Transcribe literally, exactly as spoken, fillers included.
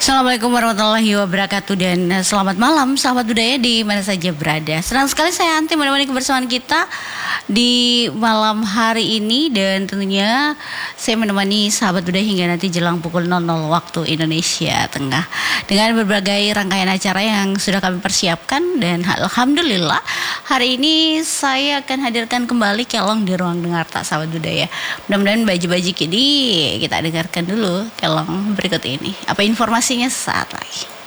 Assalamualaikum warahmatullahi wabarakatuh dan eh, selamat malam sahabat budaya di mana saja berada. Senang sekali saya Anti menemani kebersamaan kita di malam hari ini dan tentunya saya menemani sahabat budaya hingga nanti jelang pukul nol nol waktu Indonesia Tengah dengan berbagai rangkaian acara yang sudah kami persiapkan dan alhamdulillah hari ini saya akan hadirkan kembali Kelong di ruang dengar tak sahabat budaya. Mudah-mudahan baju-baju ini kita dengarkan dulu Kelong berikut ini. Apa informasinya sesaat lagi.